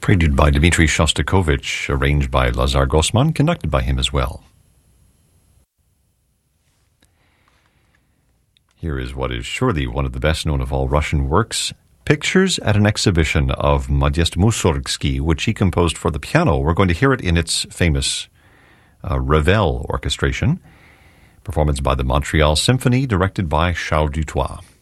Prelude by Dmitri Shostakovich, arranged by Lazar Gosman, conducted by him as well. Here is what is surely one of the best known of all Russian works, Pictures at an Exhibition of Modest Mussorgsky, which he composed for the piano. We're going to hear it in its famous Ravel orchestration, performance by the Montreal Symphony, directed by Charles Dutoit.